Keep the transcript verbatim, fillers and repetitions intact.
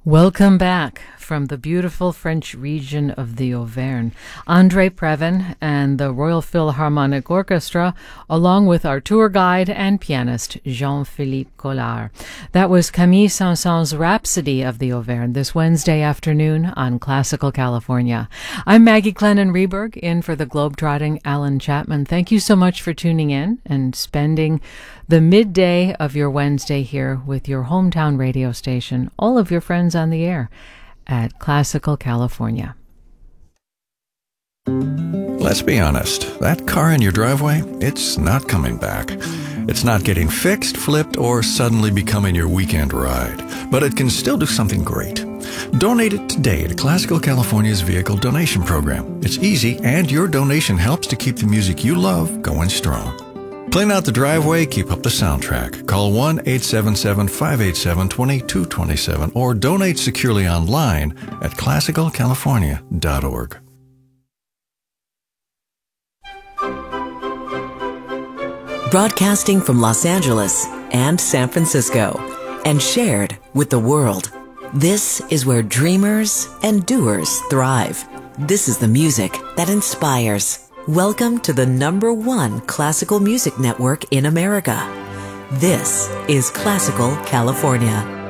Welcome back from the beautiful French region of the Auvergne. André Previn and the Royal Philharmonic Orchestra, along with our tour guide and pianist, Jean-Philippe Collard. That was Camille Saint-Saëns' Rhapsody of the Auvergne this Wednesday afternoon on Classical California. I'm Maggie Clennon-Reberg, in for the globetrotting Alan Chapman. Thank you so much for tuning in and spending the midday of your Wednesday here with your hometown radio station, all of your friends on the air at Classical California. Let's be honest, that car in your driveway, it's not coming back. It's not getting fixed, flipped, or suddenly becoming your weekend ride, but it can still do something great. Donate it today to Classical California's Vehicle Donation Program. It's easy, and your donation helps to keep the music you love going strong. Clean out the driveway, keep up the soundtrack. Call one eight seven seven, five eight seven, two two two seven or donate securely online at classical california dot org. Broadcasting from Los Angeles and San Francisco and shared with the world. This is where dreamers and doers thrive. This is the music that inspires. Welcome to the number one classical music network in America. This is Classical California.